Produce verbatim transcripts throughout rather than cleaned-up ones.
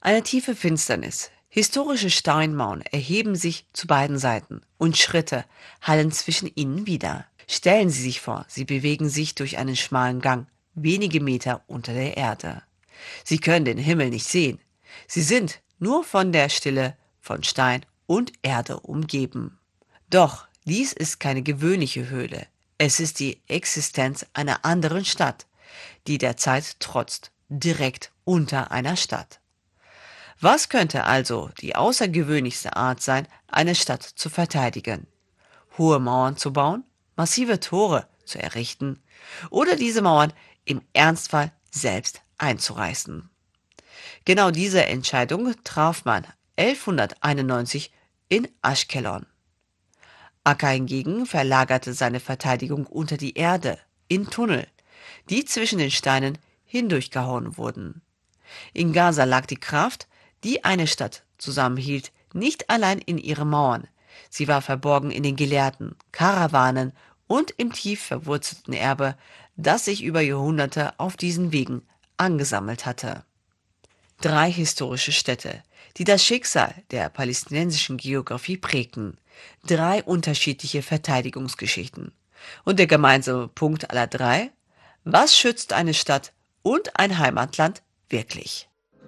Eine tiefe Finsternis. Historische Steinmauern erheben sich zu beiden Seiten und Schritte hallen zwischen ihnen wider. Stellen Sie sich vor, Sie bewegen sich durch einen schmalen Gang, wenige Meter unter der Erde. Sie können den Himmel nicht sehen. Sie sind nur von der Stille von Stein und Erde umgeben. Doch dies ist keine gewöhnliche Höhle. Es ist die Existenz einer anderen Stadt, die der Zeit trotzt, direkt unter einer Stadt. Was könnte also die außergewöhnlichste Art sein, eine Stadt zu verteidigen? Hohe Mauern zu bauen, massive Tore zu errichten oder diese Mauern im Ernstfall selbst einzureißen? Genau diese Entscheidung traf man elfhunderteinundneunzig in Aschkelon. Akka hingegen verlagerte seine Verteidigung unter die Erde, in Tunnel, die zwischen den Steinen hindurchgehauen wurden. In Gaza lag die Kraft, die eine Stadt zusammenhielt, nicht allein in ihren Mauern. Sie war verborgen in den Gelehrten, Karawanen und im tief verwurzelten Erbe, das sich über Jahrhunderte auf diesen Wegen angesammelt hatte. Drei historische Städte, die das Schicksal der palästinensischen Geografie prägten. Drei unterschiedliche Verteidigungsgeschichten. Und der gemeinsame Punkt aller drei: Was schützt eine Stadt und ein Heimatland wirklich?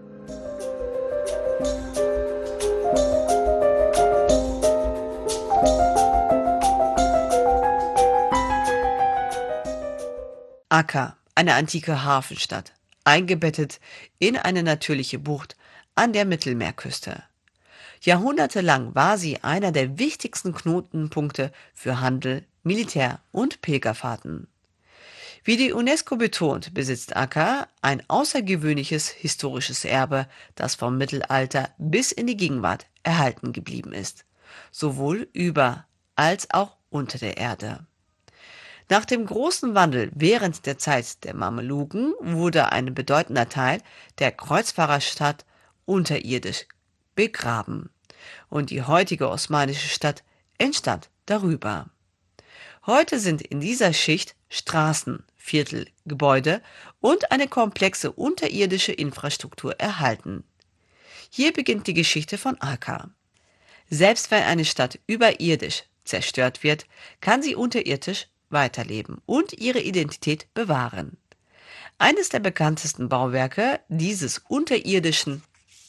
Akka, eine antike Hafenstadt, eingebettet in eine natürliche Bucht an der Mittelmeerküste. Jahrhundertelang war sie einer der wichtigsten Knotenpunkte für Handel, Militär und Pilgerfahrten. Wie die UNESCO betont, besitzt Akka ein außergewöhnliches historisches Erbe, das vom Mittelalter bis in die Gegenwart erhalten geblieben ist, sowohl über als auch unter der Erde. Nach dem großen Wandel während der Zeit der Mameluken wurde ein bedeutender Teil der Kreuzfahrerstadt unterirdisch begraben und die heutige osmanische Stadt entstand darüber. Heute sind in dieser Schicht Straßen, Viertel, Gebäude und eine komplexe unterirdische Infrastruktur erhalten. Hier beginnt die Geschichte von Akka. Selbst wenn eine Stadt überirdisch zerstört wird, kann sie unterirdisch weiterleben und ihre Identität bewahren. Eines der bekanntesten Bauwerke dieses unterirdischen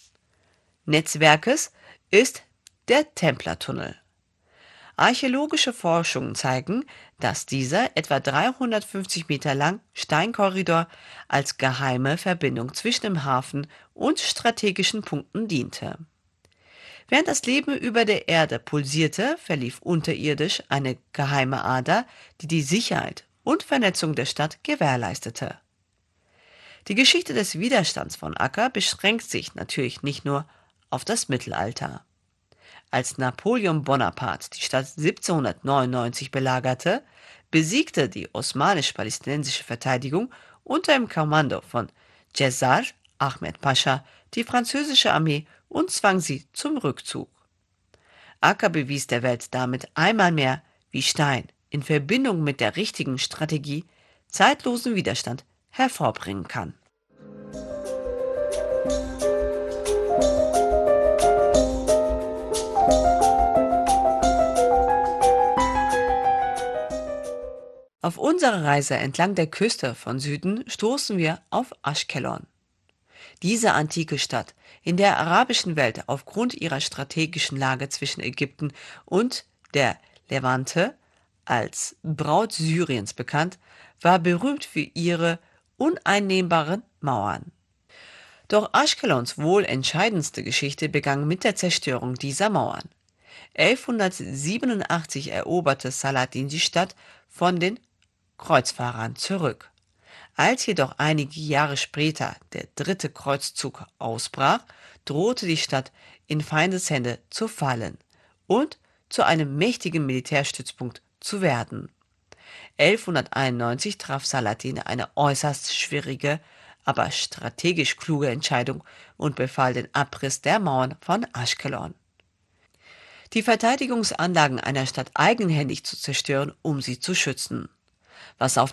Netzwerkes ist der Templertunnel. Archäologische Forschungen zeigen, dass dieser etwa dreihundertfünfzig Meter lang Steinkorridor als geheime Verbindung zwischen dem Hafen und strategischen Punkten diente. Während das Leben über der Erde pulsierte, verlief unterirdisch eine geheime Ader, die die Sicherheit und Vernetzung der Stadt gewährleistete. Die Geschichte des Widerstands von Akka beschränkt sich natürlich nicht nur auf das Mittelalter. Als Napoleon Bonaparte die Stadt siebzehnhundertneunundneunzig belagerte, besiegte die osmanisch-palästinensische Verteidigung unter dem Kommando von Cesar Ahmed Pascha die französische Armee und zwang sie zum Rückzug. Akka bewies der Welt damit einmal mehr, wie Stein in Verbindung mit der richtigen Strategie zeitlosen Widerstand hervorbringen kann. Auf unserer Reise entlang der Küste von Süden stoßen wir auf Aschkelon. Diese antike Stadt, in der arabischen Welt aufgrund ihrer strategischen Lage zwischen Ägypten und der Levante als Braut Syriens bekannt, war berühmt für ihre uneinnehmbaren Mauern. Doch Aschkelons wohl entscheidendste Geschichte begann mit der Zerstörung dieser Mauern. elfhundertsiebenundachtzig eroberte Saladin die Stadt von den Kreuzfahrern zurück. Als jedoch einige Jahre später der dritte Kreuzzug ausbrach, drohte die Stadt in Feindeshände zu fallen und zu einem mächtigen Militärstützpunkt zu werden. elfhunderteinundneunzig traf Saladin eine äußerst schwierige, aber strategisch kluge Entscheidung und befahl den Abriss der Mauern von Aschkelon. Die Verteidigungsanlagen einer Stadt eigenhändig zu zerstören, um sie zu schützen. Was auf